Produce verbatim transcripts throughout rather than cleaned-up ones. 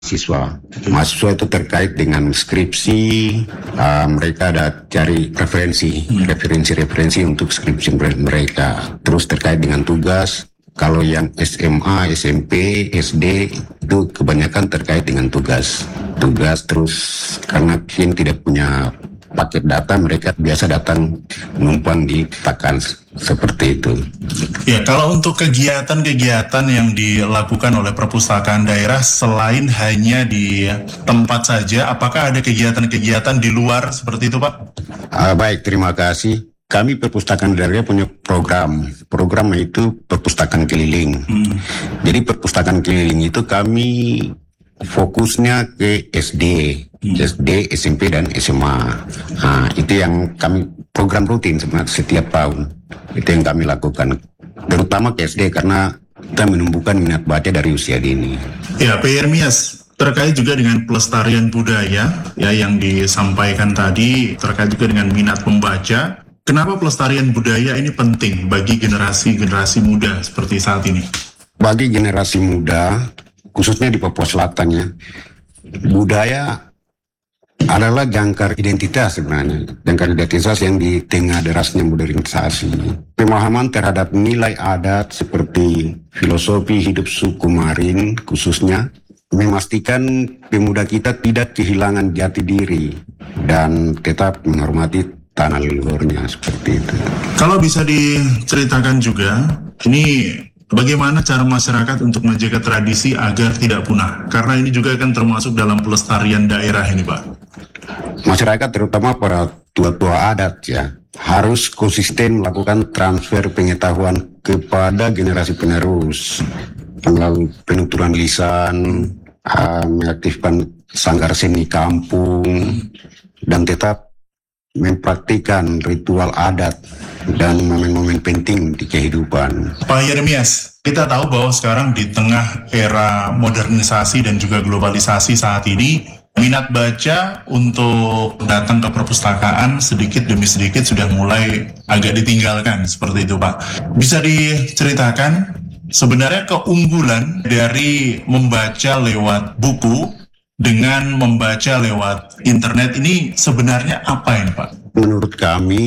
mahasiswa. Mahasiswa itu terkait dengan skripsi, uh, mereka ada cari referensi, referensi-referensi untuk skripsi mereka. Terus terkait dengan tugas, kalau yang S M A, S M P, S D itu kebanyakan terkait dengan tugas. Tugas terus karena mungkin tidak punya paket data, mereka biasa datang numpang di Takan seperti itu. Ya, kalau untuk kegiatan-kegiatan yang dilakukan oleh perpustakaan daerah selain hanya di tempat saja, apakah ada kegiatan-kegiatan di luar seperti itu, Pak? Uh, baik, terima kasih. Kami perpustakaan daerah punya program. Programnya itu perpustakaan keliling. Hmm. Jadi perpustakaan keliling itu kami fokusnya ke S D, hmm. S D, S M P dan S M A. Nah, itu yang kami program rutin sebenarnya setiap tahun. Itu yang kami lakukan, terutama ke S D karena kita menumbuhkan minat baca dari usia dini. Ya, Pak Yermias, terkait juga dengan pelestarian budaya ya yang disampaikan tadi, terkait juga dengan minat membaca. Kenapa pelestarian budaya ini penting bagi generasi-generasi muda seperti saat ini? Bagi generasi muda, khususnya di Papua Selatan ya, budaya adalah jangkar identitas sebenarnya. Jangkar identitas yang di tengah derasnya modernisasi. Pemahaman terhadap nilai adat seperti filosofi hidup suku Marin khususnya, memastikan pemuda kita tidak kehilangan jati diri dan tetap menghormati tanah leluhurnya seperti itu. Kalau bisa diceritakan juga, ini bagaimana cara masyarakat untuk menjaga tradisi agar tidak punah? Karena ini juga kan termasuk dalam pelestarian daerah ini, Pak. Masyarakat terutama para tua-tua adat ya, harus konsisten melakukan transfer pengetahuan kepada generasi penerus melalui penuturan lisan, uh, mengaktifkan sanggar seni kampung, dan tetap mempraktikkan ritual adat dan momen-momen penting di kehidupan. Pak Yermias, kita tahu bahwa sekarang di tengah era modernisasi dan juga globalisasi saat ini, minat baca untuk datang ke perpustakaan sedikit demi sedikit sudah mulai agak ditinggalkan, seperti itu, Pak. Bisa diceritakan sebenarnya keunggulan dari membaca lewat buku dengan membaca lewat internet ini sebenarnya apa ini, Pak? Menurut kami,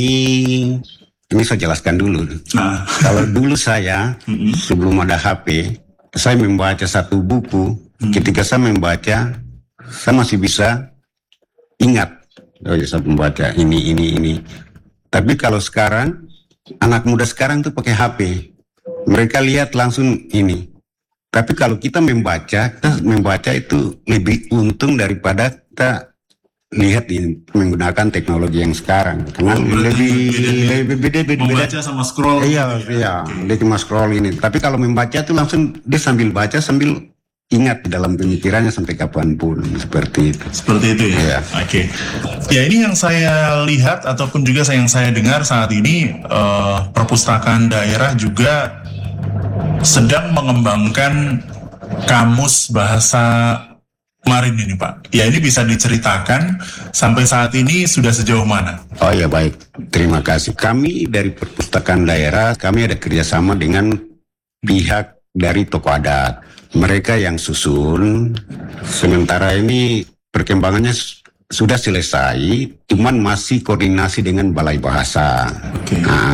ini saya jelaskan dulu. Nah. Kalau dulu saya, mm-hmm. sebelum ada H P, saya membaca satu buku. Mm-hmm. Ketika saya membaca, saya masih bisa ingat. Oh ya, saya membaca ini, ini, ini. Tapi kalau sekarang, anak muda sekarang tuh pakai H P. Mereka lihat langsung ini. Tapi kalau kita membaca, kita membaca itu lebih untung daripada kita lihat ini, menggunakan teknologi yang sekarang. Karena oh, lebih lebih beda-beda. Membaca sama scroll. Iya, iya, dia cuma scroll ini. Tapi kalau membaca itu langsung dia sambil baca sambil ingat di dalam pemikirannya sampai kapanpun, seperti itu. Seperti itu ya. ya. Oke. Okay. Ya, ini yang saya lihat ataupun juga yang saya dengar saat ini, uh, perpustakaan daerah juga sedang mengembangkan kamus bahasa Marin ini, Pak. Ya, ini bisa diceritakan sampai saat ini sudah sejauh mana? Oh ya, baik. Terima kasih. Kami dari perpustakaan daerah, kami ada kerjasama dengan pihak dari tokoh adat. Mereka yang susun. Sementara ini perkembangannya sudah selesai, cuman masih koordinasi dengan Balai Bahasa. Okay. Nah,